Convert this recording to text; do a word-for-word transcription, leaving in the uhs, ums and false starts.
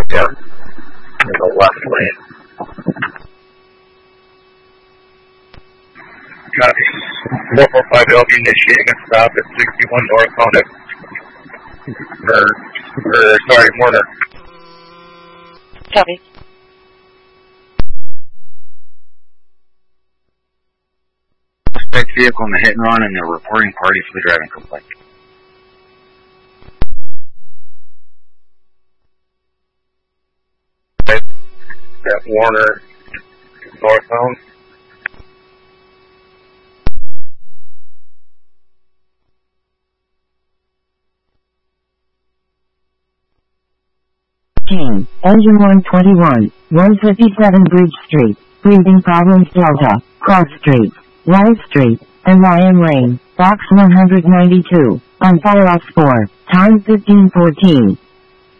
Yeah. In the left lane. Copy. four four five L B initiating a stop at sixty-one North Honda. Or, or, sorry, Warner. Copy. Suspect vehicle in the hit and run, and they're reporting party for the driving complaint. At Warner, northbound. Team, engine one twenty-one, one fifty-seven Bridge Street, breathing problems Delta, Cross Street, Live Street, and Lion Lane, box one hundred ninety-two, on fire off four, time fifteen fourteen.